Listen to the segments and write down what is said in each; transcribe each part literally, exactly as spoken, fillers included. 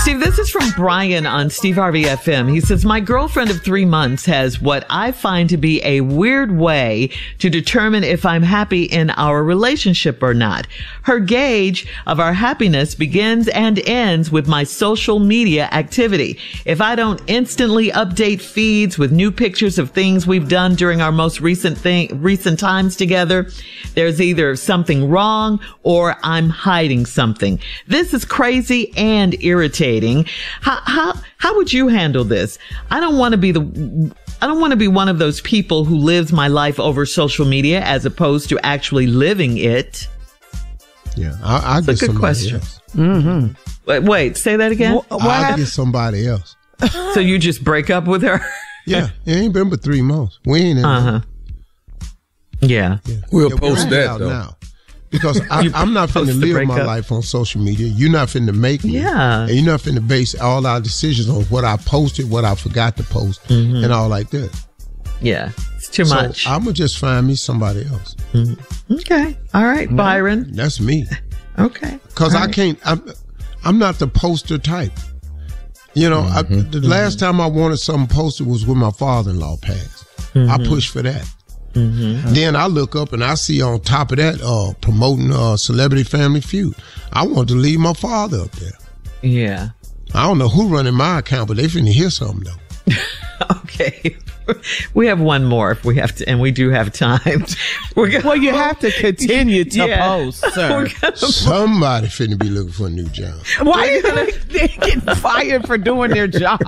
Steve, this is from Brian on Steve Harvey F M. He says, my girlfriend of three months has what I find to be a weird way to determine if I'm happy in our relationship or not. Her gauge of our happiness begins and ends with my social media activity. If I don't instantly update feeds with new pictures of things we've done during our most recent thing, recent times together, there's either something wrong or I'm hiding something. This is crazy and irritating. How, how, how would you handle this? I don't want to be the, I don't want to be one of those people who lives my life over social media as opposed to actually living it. Yeah, I, I get That's a good somebody question. else. Mm-hmm. Wait, wait, say that again. What, what I'll get somebody else. So you just break up with her? Yeah, it ain't been but three months. We ain't in Uh-huh. Yeah. yeah. We'll yeah, post that, though. Now. Because I, I'm not finna live my life on social media. You're not finna make me. Yeah. And you're not finna base all our decisions on what I posted, what I forgot to post, mm-hmm. and all like that. Yeah. It's too so much. I'm going to just find me somebody else. Mm-hmm. Okay. All right, Byron. That's me. Okay. Because I right. can't, I'm, I'm not the poster type. You know, mm-hmm. I, the mm-hmm. last time I wanted something posted was when my father-in-law passed. Mm-hmm. I pushed for that. Mm-hmm. Then I look up and I see on top of that uh, promoting uh, Celebrity Family Feud. I want to leave my father up there. Yeah. I don't know who running my account, but they finna hear something though. Okay. We have one more if we have to, and we do have time. We're gonna, well, you have to continue to yeah. post, sir. Somebody finna be looking for a new job. Why are you gonna get fired for doing their job?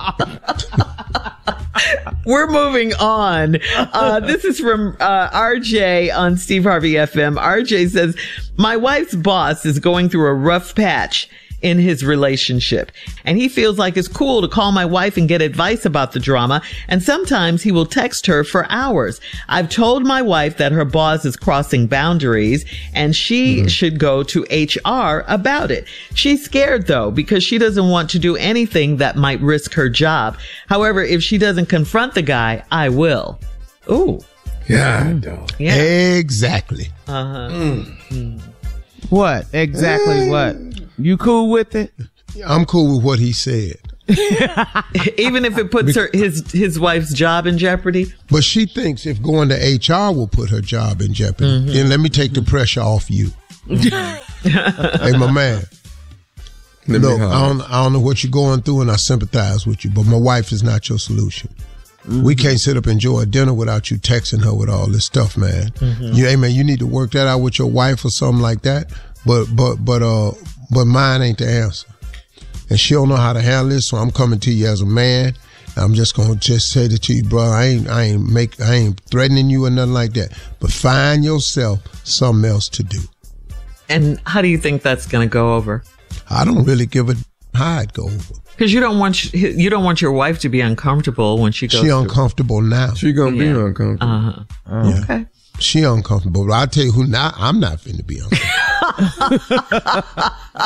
We're moving on. Uh, this is from uh, R J on Steve Harvey F M. R J says, my wife's boss is going through a rough patch in his relationship, and he feels like it's cool to call my wife and get advice about the drama, and sometimes he will text her for hours. I've told my wife that her boss is crossing boundaries and she mm-hmm. should go to H R about it. She's scared though because she doesn't want to do anything that might risk her job. However, if she doesn't confront the guy, I will. Ooh. Yeah, dog. Yeah. Exactly. Uh-huh. Mm. Mm. What? Exactly what? You cool with it? I'm cool with what he said. Even if it puts her his his wife's job in jeopardy? But she thinks if going to H R will put her job in jeopardy, mm-hmm. then let me take the pressure off you. Hey, my man. Let Look, I don't, I don't know what you're going through, and I sympathize with you, but my wife is not your solution. Mm-hmm. We can't sit up and enjoy dinner without you texting her with all this stuff, man. Mm-hmm. You, hey, man, you need to work that out with your wife or something like that. But, but, but, uh, but mine ain't the answer. And she don't know how to handle this, so I'm coming to you as a man. I'm just gonna just say that to you, bro. I ain't, I ain't make, I ain't threatening you or nothing like that. But find yourself something else to do. And how do you think that's gonna go over? I don't really give a how it go over. Because you don't want you don't want your wife to be uncomfortable when she goes. She uncomfortable now. She gonna yeah. be uncomfortable. Uh-huh. Oh. Yeah. Okay. She uncomfortable. But I tell you who, now I'm not finna be uncomfortable.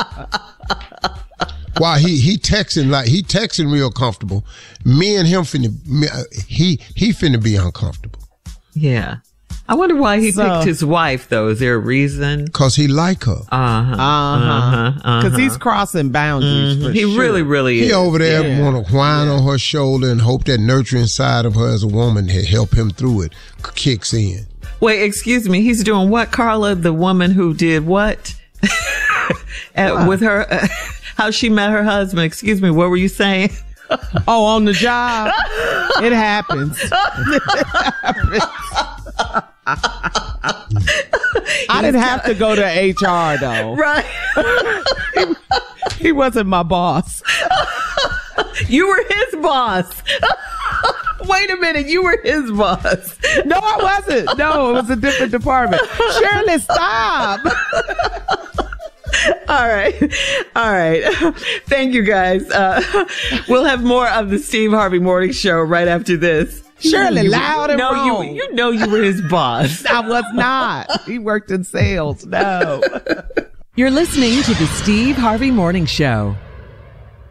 Why he he texting like he texting real comfortable. Me and him finna me, he he finna be uncomfortable. Yeah. I wonder why he so, picked his wife, though. Is there a reason? Because he like her. Uh-huh. Uh-huh. Uh-huh. Because uh-huh. he's crossing boundaries. Mm-hmm. For he sure. really, really is. He over there yeah. want to whine yeah. on her shoulder and hope that nurturing side of her as a woman to help him through it kicks in. Wait, excuse me. He's doing what, Carla? The woman who did what? At, what? With her, uh, how she met her husband. Excuse me. What were you saying? Oh, on the job. It happens. It happens. I didn't have to go to H R though. Right. he, he wasn't my boss. You were his boss. Wait a minute, you were his boss. No, I wasn't. No, it was a different department. Shirley, stop. All right. All right. Thank you, guys. Uh, we'll have more of the Steve Harvey Morning Show right after this. Shirley, you, loud and no, wrong. You, you know you were his boss. I was not. He worked in sales. No. You're listening to the Steve Harvey Morning Show.